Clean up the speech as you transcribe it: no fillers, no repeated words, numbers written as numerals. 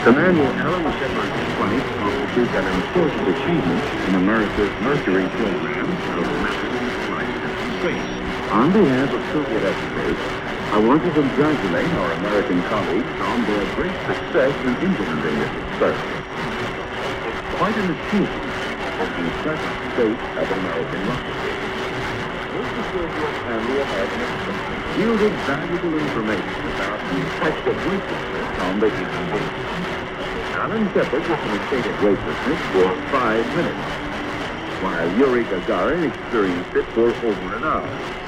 Commander Alan Shepard's flight constitutes an important achievement in America's Mercury program of massive flight into space. On behalf of Soviet experts, I want to congratulate our American colleagues on their great success in implementing this experiment. It's quite an achievement in the present state of American rocketry. Both the Soviet and the American experts yielded valuable information about the effect of weightlessness on the human being. Alan Shepard was in a state of weightlessness for 5 minutes, while Yuri Gagarin experienced it for over an hour.